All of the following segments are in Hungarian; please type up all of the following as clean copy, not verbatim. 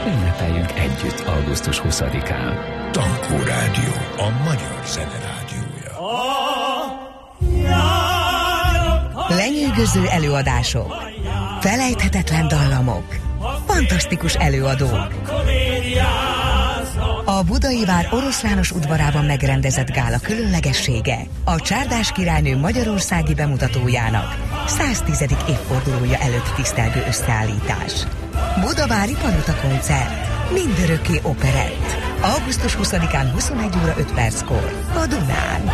ünnepeljünk együtt augusztus 20-án. Tankó Rádió, a magyar zene rádiója. Lenyűgöző előadások, felejthetetlen dallamok, fantasztikus előadók. A Budai Vár Oroszlános udvarában megrendezett gála különlegessége a Csárdás királynő magyarországi bemutatójának 110. évfordulója előtt tisztelgő összeállítás. Budavári Palota koncert, mindörökké operett. Augusztus 20-án 21 óra 5 perckor a Dunán.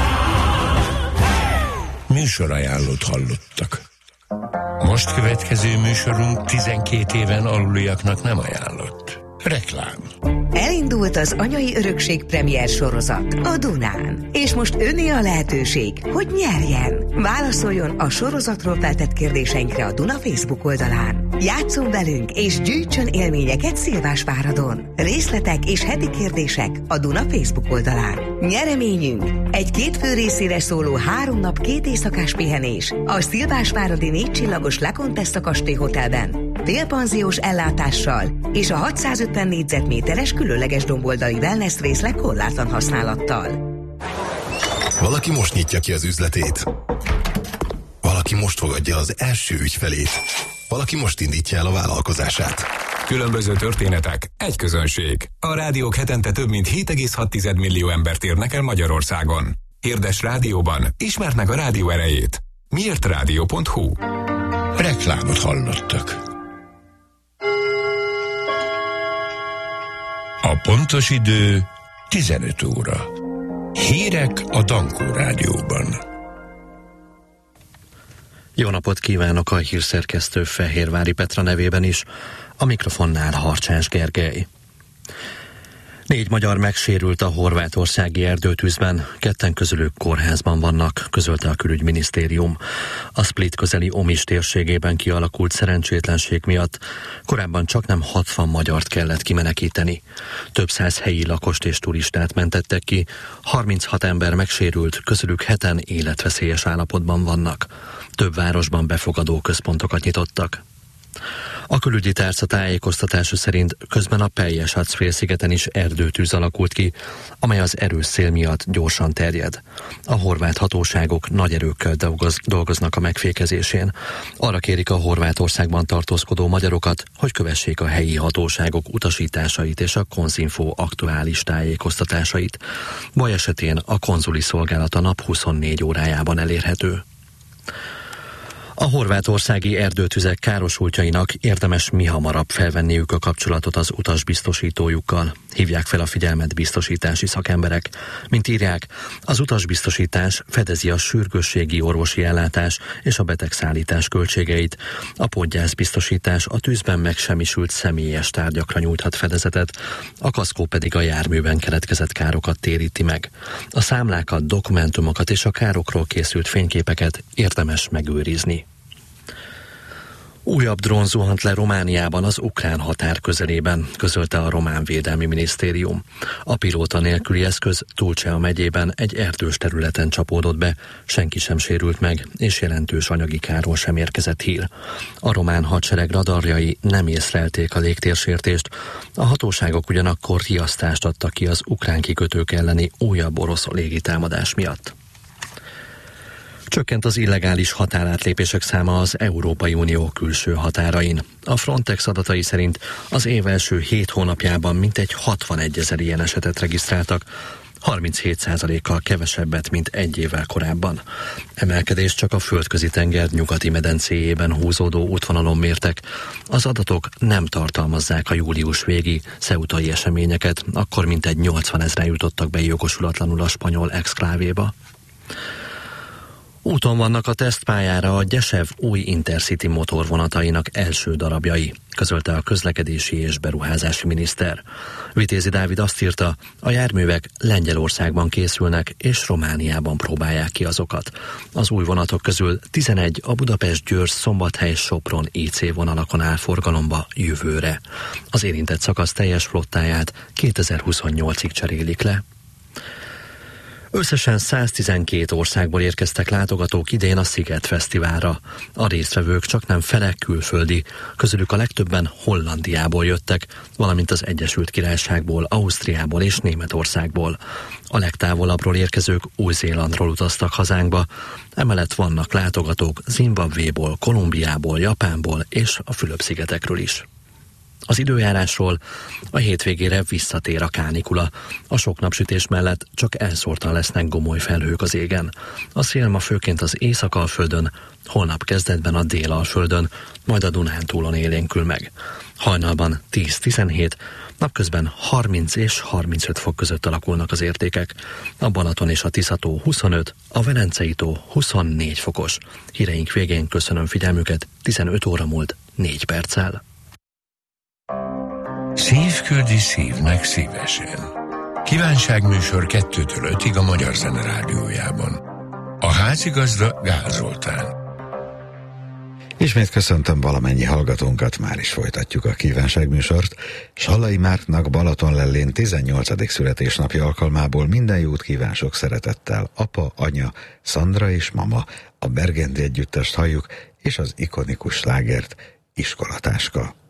Műsorajánlót hallottak. Most következő műsorunk 12 éven aluliaknak nem ajánlott. Reklám. Elindult az Anyai Örökség premier sorozat a Dunán. És most öné a lehetőség, hogy nyerjen. Válaszoljon a sorozatról feltett kérdéseinkre a Duna Facebook oldalán. Játsszon velünk és gyűjtsön élményeket Szilvásváradon. Részletek és heti kérdések a Duna Facebook oldalán. Nyereményünk egy 2 fő részére szóló 3 nap 2 éjszakás pihenés a Szilvásváradi 4 csillagos La Contessa kastély hotelben. Félpanziós ellátással és a 650 négyzetméteres különleges domboldali wellness részleg korlátlan használattal. Valaki most nyitja ki az üzletét. Valaki most fogadja az első ügyfelét. Valaki most indítja el a vállalkozását. Különböző történetek, egy közönség. A rádiók hetente több mint 7,6 millió embert érnek el Magyarországon. Hirdes rádióban, ismerd meg a rádió erejét. Miértrádió.hu. Reklámot hallottak. A pontos idő 15 óra. Hírek a Tankó Rádióban. Jó napot kívánok a hírszerkesztő Fehérvári Petra nevében is, a mikrofonnál Harcsás Gergely. 4 magyar megsérült a horvátországi erdőtűzben, 2 közülük kórházban vannak, közölte a külügyminisztérium. A Split közeli Omis térségében kialakult szerencsétlenség miatt korábban csaknem 60 magyart kellett kimenekíteni. Több száz helyi lakost és turistát mentettek ki, 36 ember megsérült, közülük 7-en életveszélyes állapotban vannak. Több városban befogadó központokat nyitottak. A külügyi tárca tájékoztatása szerint közben a Pelješac-félszigeten is erdőtűz alakult ki, amely az erős szél miatt gyorsan terjed. A horvát hatóságok nagy erőkkel dolgoznak a megfékezésén. Arra kérik a Horvátországban tartózkodó magyarokat, hogy kövessék a helyi hatóságok utasításait és a Konzinfo aktuális tájékoztatásait. Baj esetén a konzuli szolgálat a nap 24 órájában elérhető. A horvátországi erdőtüzek károsultjainak érdemes mihamarabb felvenniük a kapcsolatot az utasbiztosítójukkal. Hívják fel a figyelmet biztosítási szakemberek. Mint írják, az utasbiztosítás fedezi a sürgősségi orvosi ellátás és a betegszállítás költségeit. A podgyászbiztosítás a tűzben megsemmisült személyes tárgyakra nyújthat fedezetet, a kaszkó pedig a járműben keletkezett károkat téríti meg. A számlákat, dokumentumokat és a károkról készült fényképeket érdemes megőrizni. Újabb drón zuhant le Romániában az ukrán határ közelében, közölte a román védelmi minisztérium. A pilóta nélküli eszköz Tulcea megyében egy erdős területen csapódott be, senki sem sérült meg, és jelentős anyagi kárról sem érkezett hír. A román hadsereg radarjai nem észlelték a légtérsértést, a hatóságok ugyanakkor riasztást adtak ki az ukrán kikötők elleni újabb orosz légitámadás miatt. Csökkent az illegális határátlépések száma az Európai Unió külső határain. A Frontex adatai szerint az év első 7 hónapjában mintegy 61 000 ilyen esetet regisztráltak, 37%-kal kevesebbet, mint egy évvel korábban. Emelkedés csak a Földközi tenger nyugati medencéjében húzódó útvonalon mértek. Az adatok nem tartalmazzák a július végi ceutai eseményeket, akkor mintegy 80 000 jutottak be jogosulatlanul a spanyol exklávéba. Úton vannak a tesztpályára a Gyesev új Intercity motorvonatainak első darabjai, közölte a közlekedési és beruházási miniszter. Vitézi Dávid azt írta, a járművek Lengyelországban készülnek és Romániában próbálják ki azokat. Az új vonatok közül 11 a Budapest-Győr-Szombathely-Sopron IC vonalakon áll forgalomba jövőre. Az érintett szakasz teljes flottáját 2028-ig cserélik le. Összesen 112 országból érkeztek látogatók idén a Sziget Fesztiválra. A résztvevők csaknem fele külföldi, közülük a legtöbben Hollandiából jöttek, valamint az Egyesült Királyságból, Ausztriából és Németországból. A legtávolabbról érkezők Új-Zélandról utaztak hazánkba, emellett vannak látogatók Zimbabvéból, Kolumbiából, Japánból és a Fülöp-szigetekről is. Az időjárásról: a hétvégére visszatér a kánikula. A sok napsütés mellett csak elszórtan lesznek gomoly felhők az égen. A szél ma főként az Észak-Alföldön, holnap kezdetben a Dél-Alföldön, majd a Dunántúlon élénkül meg. Hajnalban 10-17, napközben 30 és 35 fok között alakulnak az értékek. A Balaton és a Tisza-tó 25, a Velencei-tó 24 fokos. Híreink végén köszönöm figyelmüket, 15 óra múlt 4 perccel. Szív küldi szívnek szívesen. Kívánságműsor 2-től 5-ig a Magyar Zene Rádiójában. A házigazda Gál Zoltán. Ismét köszöntöm valamennyi hallgatónkat, már is folytatjuk a kívánságműsort. Sallai Márknak Balatonlellén 18. születésnapja alkalmából minden jót kíván sok szeretettel apa, anya, Szandra és mama. A Bergendi együttest halljuk, és az ikonikus slágert, Iskolatáska.